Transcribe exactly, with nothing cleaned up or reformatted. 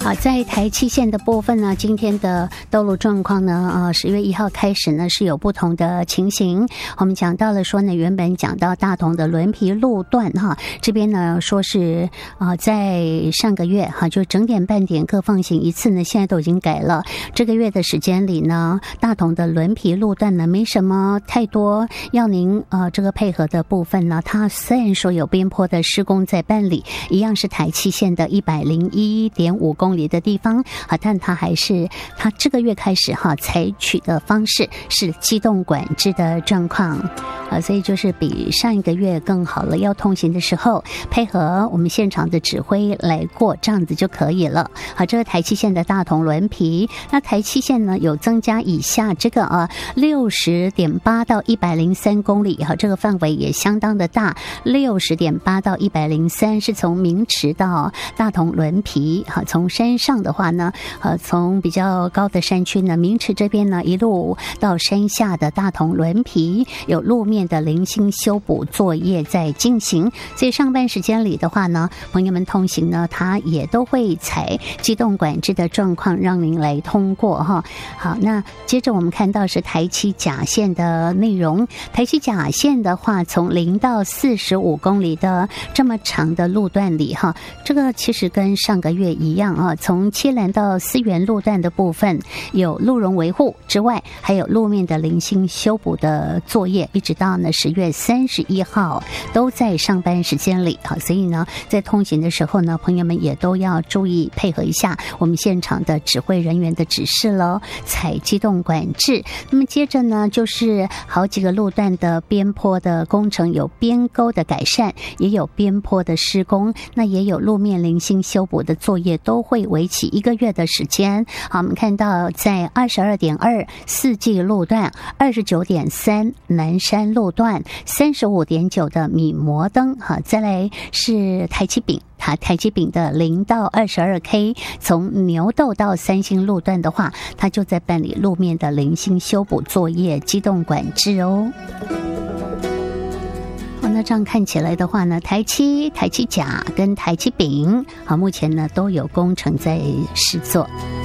好，在台七线的部分呢，今天的道路状况呢，呃，十月一号开始呢是有不同的情形。我们讲到了说呢，原本讲到大同的轮皮路段哈，这边呢说是啊、呃，在上个月哈，就整点半点各放行一次呢，现在都已经改了。这个月的时间里呢，大同的轮皮路段呢没什么太多要您呃这个配合的部分呢，它虽然说有边坡的施工在办理，一样是台七线的一百零一点五公里。的地方啊，但它还是它这个月开始哈采取的方式是机动管制的状况啊，所以就是比上一个月更好了。要通行的时候，配合我们现场的指挥来过，这样子就可以了。好，这个台七线的大同轮皮，那台七线呢有增加以下这个啊六十点八到一百零三公里哈，这个范围也相当的大。六十点八到一百零三是从明池到大同轮皮哈，从山上的话呢，呃，从比较高的山区呢，明池这边呢，一路到山下的大同轮皮，有路面的零星修补作业在进行。所以上班时间里的话呢，朋友们通行呢，它也都会采机动管制的状况，让您来通过哈。好，那接着我们看到是台七甲线的内容。台七甲线的话，从零到四十五公里的这么长的路段里哈，这个其实跟上个月一样啊。从七兰到思源路段的部分有路容维护之外，还有路面的零星修补的作业，一直到呢十月三十一号都在上班时间里。好，所以呢在通行的时候呢，朋友们也都要注意配合一下我们现场的指挥人员的指示咯，采机动管制。那么接着呢就是好几个路段的边坡的工程，有边沟的改善，也有边坡的施工，那也有路面零星修补的作业，都会为期一个月的时间。好，我们看到在二十二点二四季路段，二十九点三南山路段，三十五点九的米摩登，好，再来是台七丙。它台积丙的零到二十二 K， 从牛斗到三星路段的话，它就在办理路面的零星修补作业，机动管制哦。好，那这样看起来的话呢，台七、台七甲跟台七丙，好，目前呢都有工程在施作。